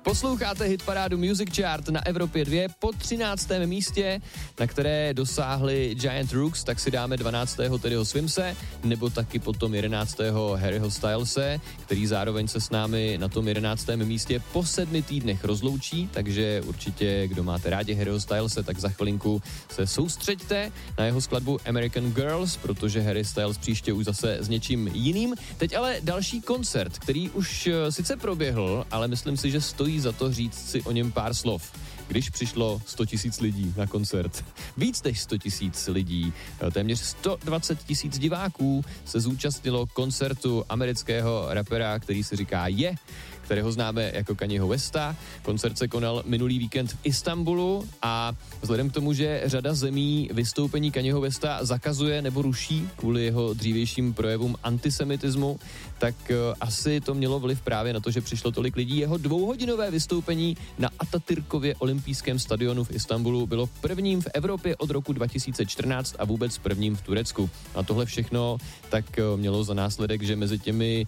Posloucháte hitparádu Music Chart na Evropě 2 po 13. místě, na které dosáhli Giant Rooks, tak si dáme 12. Teddyho Swimse, nebo taky potom 11. Harryho Stylese, který zároveň se s námi na tom 11. místě po 7 týdnech rozloučí, takže určitě, kdo máte rádi Harryho Stylese, tak za chvilinku se soustřeďte na jeho skladbu American Girls, protože Harry Styles příště už zase s něčím jiným. Teď ale další koncert, který už sice proběhl, ale myslím si, že stojí za to říct si o něm pár slov. Když přišlo 100 000 lidí na koncert. Víc než 100 000 lidí, téměř 120 000 diváků se zúčastnilo koncertu amerického rapera, který se říká Je, kterého známe jako Kanyeho Westa. Koncert se konal minulý víkend v Istanbulu a vzhledem k tomu, že řada zemí vystoupení Kanyeho Westa zakazuje nebo ruší kvůli jeho dřívějším projevům antisemitismu, tak asi to mělo vliv právě na to, že přišlo tolik lidí. Jeho 2hodinové vystoupení na Atatürkově olympijském stadionu v Istanbulu bylo prvním v Evropě od roku 2014 a vůbec prvním v Turecku. A tohle všechno tak mělo za následek, že mezi těmi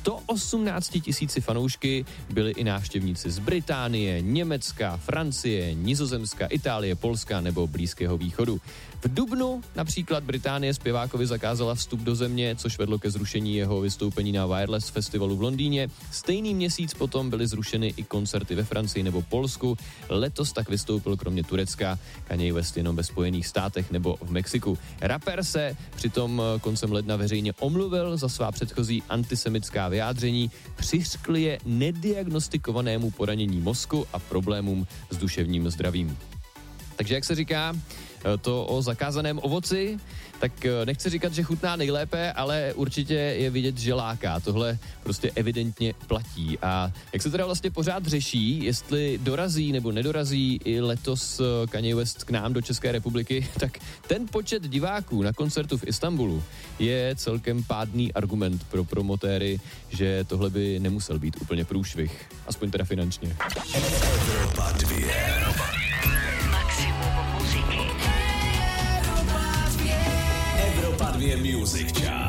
118 000 fanoušky byli i návštěvníci z Británie, Německa, Francie, Nizozemska, Itálie, Polska nebo Blízkého východu. V dubnu například Británie zpěvákovi zakázala vstup do země, což vedlo ke zrušení jeho vystoupení na Wireless Festivalu v Londýně. Stejný měsíc potom byly zrušeny i koncerty ve Francii nebo Polsku. Letos tak vystoupil kromě Turecka Kanye West jenom ve Spojených státech nebo v Mexiku. Rapper se přitom koncem ledna veřejně omluvil za svá předchozí antisemitská vyjádření, přiřkl je nediagnostikovanému poranění mozku a problémům s duševním zdravím. Takže jak se říká, to o zakázaném ovoci, tak nechci říkat, že chutná nejlépe, ale určitě je vidět, že láká. Tohle prostě evidentně platí. A jak se teda vlastně pořád řeší, jestli dorazí nebo nedorazí i letos Kanye West k nám do České republiky, tak ten počet diváků na koncertu v Istanbulu je celkem pádný argument pro promotéry, že tohle by nemusel být úplně průšvih. Aspoň teda finančně. Evropa 2. Evropa 2 Music Chart.